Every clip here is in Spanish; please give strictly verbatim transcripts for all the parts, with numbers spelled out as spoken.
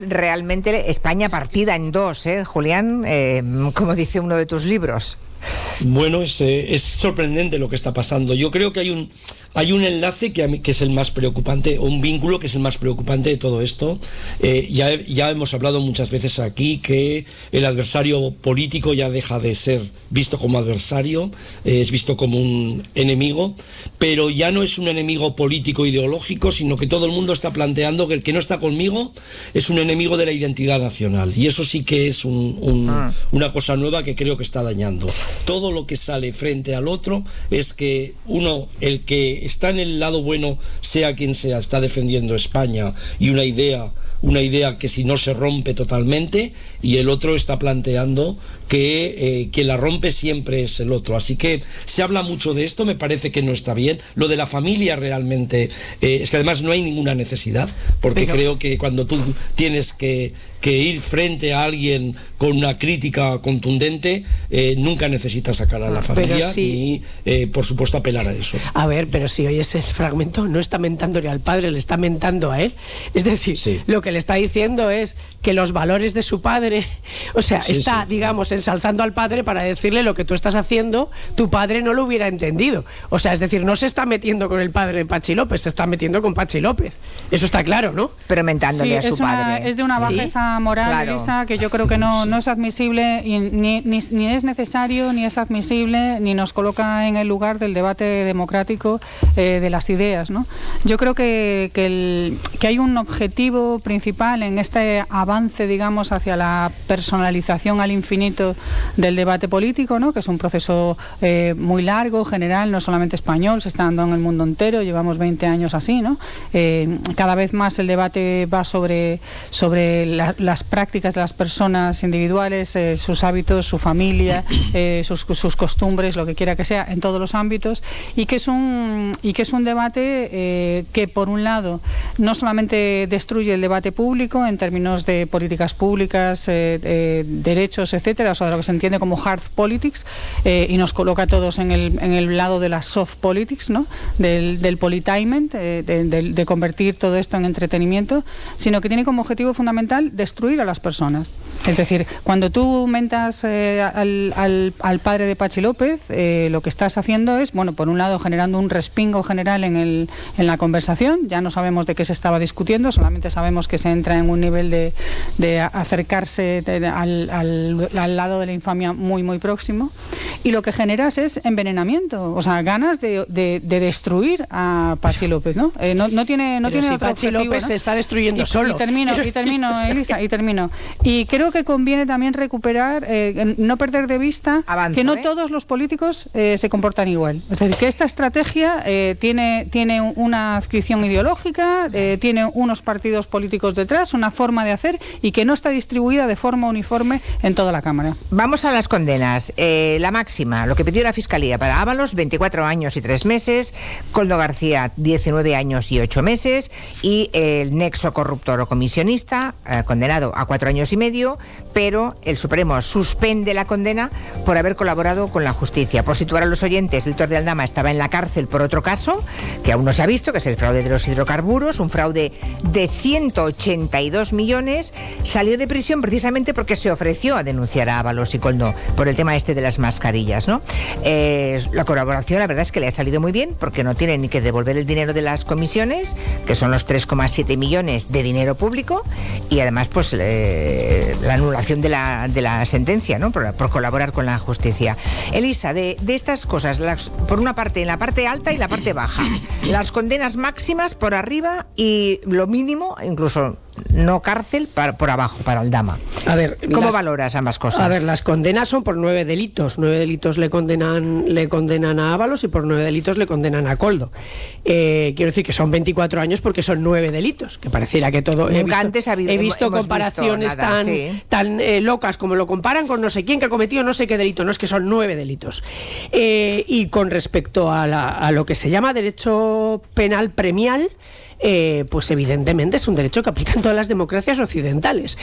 Realmente España partida en dos, ¿eh, Julián? Eh, como dice uno de tus libros. Bueno, es, eh, es sorprendente lo que está pasando. Yo creo que hay un hay un enlace que, a mí, que es el más preocupante, o un vínculo que es el más preocupante de todo esto. Eh, ya, ya hemos hablado muchas veces aquí que el adversario político ya deja de ser visto como adversario, eh, es visto como un enemigo, pero ya no es un enemigo político ideológico, sino que todo el mundo está planteando que el que no está conmigo es un enemigo de la identidad nacional, y eso sí que es un, un, ah. una cosa nueva que creo que está dañando. Todo lo que sale frente al otro es que uno, el que está en el lado bueno, sea quien sea, está defendiendo España y una idea, una idea que si no se rompe totalmente, y el otro está planteando que eh, quien la rompe siempre es el otro. Así que se habla mucho de esto, me parece que no está bien. Lo de la familia realmente, eh, es que además no hay ninguna necesidad, porque Pero... creo que cuando tú tienes que, que ir frente a alguien con una crítica contundente, eh, nunca necesitas sacar a la familia, sí. ni eh, por supuesto apelar a eso. A ver, pero si oyes el fragmento, no está mentándole al padre, le está mentando a él. Es decir, sí. lo que le está diciendo es que los valores de su padre, o sea, sí, está, sí. digamos, ensalzando al padre para decirle lo que tú estás haciendo, tu padre no lo hubiera entendido. O sea, es decir, no se está metiendo con el padre de Pachi López, se está metiendo con Pachi López. Eso está claro, ¿no? Pero mentándole sí, a su es una, padre. Es de una bajeza sí, moral, claro. Elisa, que yo creo que no, no es admisible, y ni, ni, ni es necesario, ni es admisible, ni nos coloca en el lugar del debate democrático eh, de las ideas, ¿no? Yo creo que, que, el, que hay un objetivo principal en este avance, digamos, hacia la personalización al infinito del debate político, ¿no? Que es un proceso eh, muy largo, general, no solamente español, se está dando en el mundo entero, llevamos veinte años así, ¿no? Eh, cada vez más el debate va sobre, sobre la, las prácticas de las personas individuales, eh, sus hábitos, su familia, eh, sus, sus costumbres, lo que quiera que sea, en todos los ámbitos, y que es un, y que es un debate eh, que, por un lado, no solamente destruye el debate público en términos de políticas públicas, eh, eh, derechos, etcétera, o sea, de lo que se entiende como hard politics, eh, y nos coloca a todos en el, en el lado de la soft politics, ¿no? Del, del politainment, eh, de, de, de convertir todo esto en entretenimiento, sino que tiene como objetivo fundamental destruir a las personas. Es decir, cuando tú mentas eh, al, al, al padre de Pachi López, eh, lo que estás haciendo es, bueno, por un lado generando un respingo general en, el, en la conversación, ya no sabemos de qué se estaba discutiendo, solamente sabemos que se entra en un nivel de, de acercarse de, de, al, al, al lado de la infamia muy, muy próximo, y lo que generas es envenenamiento, o sea, ganas de, de, de destruir a Pachi López, ¿no? Eh, no, no tiene, no tiene si otro Pachi objetivo, López ¿no? se está destruyendo y, solo. Y termino, y termino, Elisa, y termino. Y creo que conviene también recuperar, eh, no perder de vista Avanzo, que no ¿eh? todos los políticos eh, se comportan igual. Es decir, que esta estrategia eh, tiene, tiene una adscripción ideológica, eh, tiene unos partidos políticos detrás, una forma de hacer, y que no está distribuida de forma uniforme en toda la Cámara. Vamos a las condenas. Eh, la máxima, lo que pidió la Fiscalía para Ábalos, veinticuatro años y tres meses, Koldo García, diecinueve años y ocho meses, y el nexo corruptor o comisionista, eh, condenado a cuatro años y medio, pero el Supremo suspende la condena por haber colaborado con la justicia. Por situar a los oyentes, Víctor de Aldama estaba en la cárcel por otro caso, que aún no se ha visto, que es el fraude de los hidrocarburos, un fraude de ciento ochenta y dos millones, salió de prisión precisamente porque se ofreció a denunciar a Ábalos y Koldo por el tema este de las mascarillas, ¿no? Eh, la colaboración, la verdad es que le ha salido muy bien, porque no tiene ni que devolver el dinero de las comisiones, que son los tres coma siete millones de dinero público, y además pues eh, la anulación de la, de la sentencia, ¿no? Por, por colaborar con la justicia. Elisa, de, de estas cosas, las, por una parte, en la parte alta y la parte baja, las condenas máximas por arriba y lo mínimo, incluso no cárcel, para, por abajo, para Aldama. A ver, ¿cómo las, valoras ambas cosas? A ver, las condenas son por nueve delitos. Nueve delitos le condenan, le condenan a Ábalos, y por nueve delitos le condenan a Koldo. Eh, quiero decir que son veinticuatro años porque son nueve delitos, que pareciera que todo... Nunca he visto, antes ha habido, he visto hemos comparaciones visto nada, tan, sí. tan eh, locas como lo comparan con no sé quién que ha cometido no sé qué delito. No, es que son nueve delitos. Eh, y con respecto a, la, a lo que se llama derecho penal premial, Eh, pues evidentemente es un derecho que aplican todas las democracias occidentales.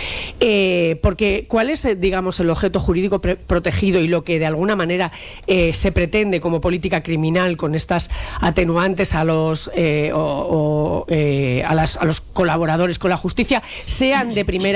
Eh, porque ¿cuál es, digamos, el objeto jurídico pre- protegido y lo que de alguna manera eh, se pretende como política criminal con estas atenuantes a los, eh, o, o, eh, a, las, a los colaboradores con la justicia, sean de primera